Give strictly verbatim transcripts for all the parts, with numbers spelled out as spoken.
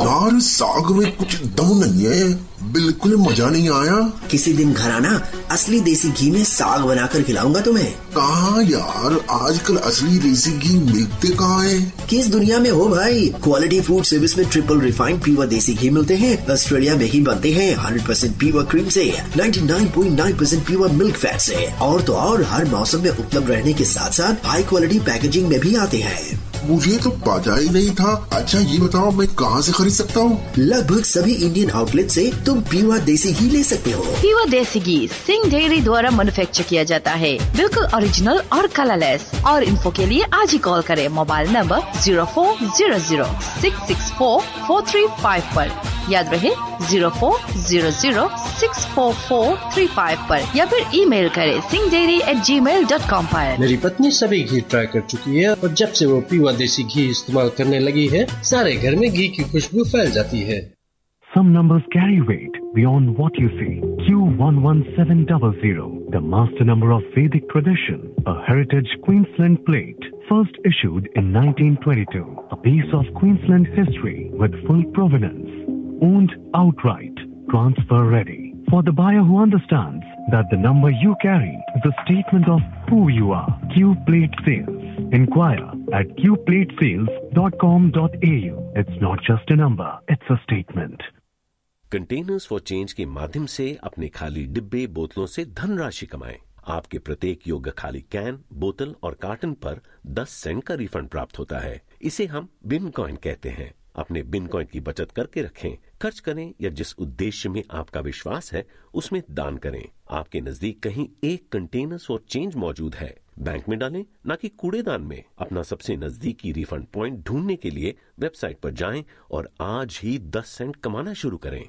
यार साग में कुछ दम नहीं है, बिल्कुल मजा नहीं आया। किसी दिन घर आना, असली देसी घी में साग बनाकर खिलाऊंगा तुम्हें। कहाँ यार, आजकल असली देसी घी मिलते कहाँ है? किस दुनिया में हो भाई। क्वालिटी फूड सर्विस में ट्रिपल रिफाइंड प्योर देसी घी मिलते हैं। ऑस्ट्रेलिया में ही बनते हैं हंड्रेड परसेंट प्योर क्रीम से, ninety nine point nine percent pure milk fat से। और तो और हर मौसम में उपलब्ध रहने के साथ साथ हाई क्वालिटी पैकेजिंग में भी आते हैं। मुझे तो पता ही नहीं था। अच्छा ये बताओ मैं कहाँ से खरीद सकता हूँ? लगभग सभी इंडियन आउटलेट से तुम प्योर देसी घी ले सकते हो। प्योर देसी घी सिंह डेयरी द्वारा मैन्युफैक्चर किया जाता है, बिल्कुल ओरिजिनल और कलरलेस। और इन्फो के लिए आज ही कॉल करें mobile number zero four zero zero six six four four three five पर। याद रहे zero four zero zero six four four three five पर, या फिर ईमेल करें सिंह डेयरी एट जी मेल डॉट कॉम पर। मेरी पत्नी सभी घी ट्राई कर चुकी है और जब से वो प्योर देसी घी इस्तेमाल करने लगी है, सारे घर में घी की खुशबू फैल जाती है। Some numbers carry weight beyond what you see. Q one one seven zero zero, the master number of Vedic tradition, a heritage Queensland plate, first issued in nineteen twenty-two. A piece of Queensland history with full provenance, owned outright, transfer ready. For the buyer who understands that the number you carry is a statement of who you are. Q Plate Sales. Inquire at q plate sales dot com dot a u. It's not just a number, it's a statement. Containers for change के माध्यम से अपने खाली डिब्बे बोतलों से धनराशि कमाएं। आपके प्रत्येक योग्य खाली कैन, बोतल और कार्टन पर दस सेंट का रिफंड प्राप्त होता है। इसे हम बिन कॉइन कहते हैं। अपने बिन कॉइन की बचत करके रखें, खर्च करें या जिस उद्देश्य में आपका विश्वास है उसमें दान करें। आपके नजदीक कहीं एक कंटेनर्स फॉर चेंज मौजूद है, बैंक में डालें न कि कूड़ेदान में। अपना सबसे नजदीकी रिफंड पॉइंट ढूंढने के लिए वेबसाइट पर जाएं और आज ही दस सेंट कमाना शुरू करें।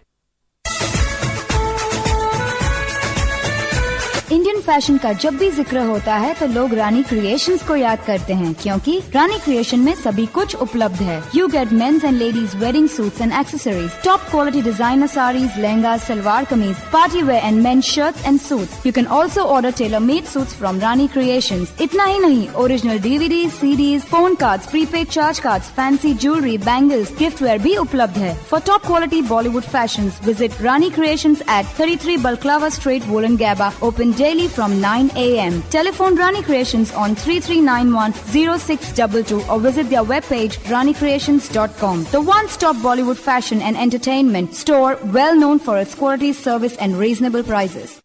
इंडियन फैशन का जब भी जिक्र होता है तो लोग रानी क्रिएशंस को याद करते हैं, क्योंकि रानी क्रिएशन में सभी कुछ उपलब्ध है। You get mains and ladies wedding suits and accessories, top quality designer saris, lehenga, salwar kameez, party wear and mains shirts and suits. You can also order tailor made suits from Rani creations. इतना ही नहीं, original DVD, CDs, phone cards, prepaid charge cards, fancy jewellery, bangles, gift where भी उपलब्ध है। For top quality Bollywood fashion visit Rani creations eight thirty three Balaclava Street, Wollongabba, open daily from nine a m Telephone Rani Creations on three three nine one zero six two two or visit their webpage rani creations dot com. The one-stop Bollywood fashion and entertainment store, well known for its quality, service and reasonable prices.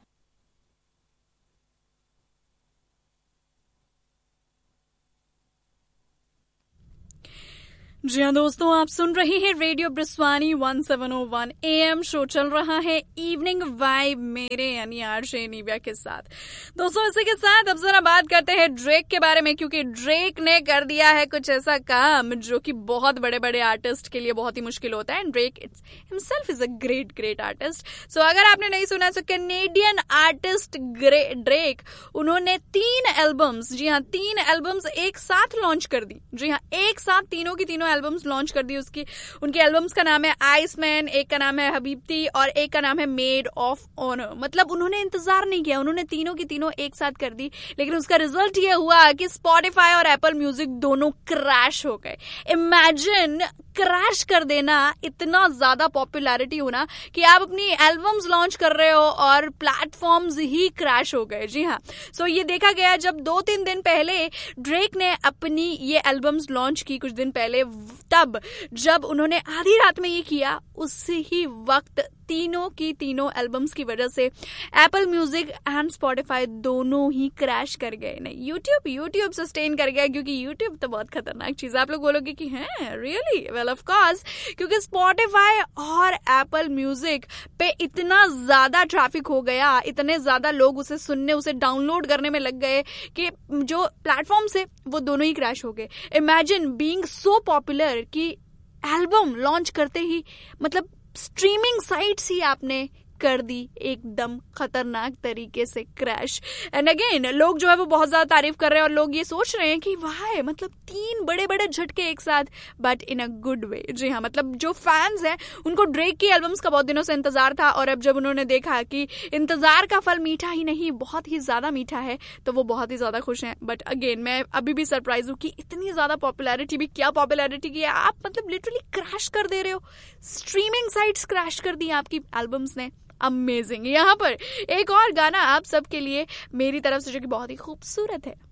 जी हाँ दोस्तों, आप सुन रहे हैं radio ब्रिस्वानी one seven O one A M. Show चल रहा है evening vibe मेरे यानी आरजे निव्या के साथ। दोस्तों इसी के साथ अब जरा बात करते हैं ड्रेक के बारे में, क्योंकि ड्रेक ने कर दिया है कुछ ऐसा काम जो कि बहुत बड़े बड़े आर्टिस्ट के लिए बहुत ही मुश्किल होता है। Drake himself is a great great artist. सो अगर आपने नहीं सुना तो कैनेडियन आर्टिस्ट ड्रेक, उन्होंने तीन एल्बम्स, जी हाँ तीन एल्बम्स एक साथ लॉन्च कर दी। जी हाँ, एक साथ तीनों की तीनों एल्बम्स लॉन्च कर दी। उसकी उनके एल्बम्स का नाम है आइसमैन, एक का नाम है हबीबती और एक का नाम है मेड ऑफ ऑनर। मतलब उन्होंने इंतजार नहीं किया, उन्होंने तीनों की तीनों एक साथ कर दी। लेकिन उसका रिजल्ट ये हुआ कि स्पॉटिफाई और एप्पल म्यूजिक दोनों क्रैश हो गए। इमेजिन क्रैश कर देना, इतना ज्यादा पॉपुलैरिटी होना कि आप अपनी एल्बम्स लॉन्च कर रहे हो और प्लेटफॉर्म्स ही क्रैश हो गए। जी हाँ, सो ये देखा गया जब दो तीन दिन पहले ड्रेक ने अपनी ये एल्बम्स लॉन्च की, कुछ दिन पहले, तब जब उन्होंने आधी रात में ये किया, उसी ही वक्त तीनों की तीनों एल्बम्स की वजह से एप्पल म्यूजिक एंड स्पॉटिफाई दोनों ही क्रैश कर गए। नहीं, यूट्यूब यूट्यूब सस्टेन कर गया, क्योंकि यूट्यूब तो बहुत खतरनाक चीज। आप लोग बोलोगे कि हैं रियली? वेल ऑफ कोर्स, क्योंकि स्पॉटिफाई और एप्पल म्यूजिक पे इतना ज्यादा ट्रैफिक हो गया, इतने ज्यादा लोग उसे सुनने, उसे डाउनलोड करने में लग गए कि जो प्लेटफॉर्म से वो दोनों ही क्रैश हो गए। इमेजिन बीइंग सो पॉपुलर कि एल्बम लॉन्च करते ही, मतलब स्ट्रीमिंग साइट्स ही आपने कर दी एकदम खतरनाक तरीके से क्रैश। एंड अगेन लोग जो है वो बहुत ज्यादा तारीफ कर रहे हैं और लोग ये सोच रहे हैं कि वाह मतलब तीन बड़े बड़े झटके एक साथ, but in a good way. जी हाँ, मतलब जो फैंस हैं उनको ड्रेक की एल्बम्स का बहुत दिनों से इंतजार था और अब जब उन्होंने देखा कि इंतजार का फल मीठा ही नहीं बहुत ही ज्यादा मीठा है तो वो बहुत ही ज्यादा खुश हैं। बट अगेन मैं अभी भी सरप्राइज हूँ कि इतनी ज्यादा पॉपुलैरिटी भी क्या पॉपुलैरिटी की है, आप मतलब लिटरली क्रैश कर दे रहे हो, स्ट्रीमिंग साइट्स क्रैश कर दी आपकी एल्बम्स ने। अमेजिंग। यहाँ पर एक और गाना आप सबके लिए मेरी तरफ से जो कि बहुत ही खूबसूरत है।